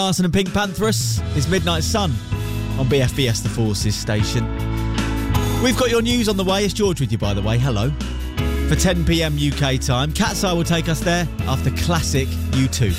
Arson and Pink Pantherus is Midnight Sun on BFBS The Forces station. We've got your news on the way. It's George with you, by the way. Hello. For 10 p.m. UK time, Cat's Eye will take us there after classic U2.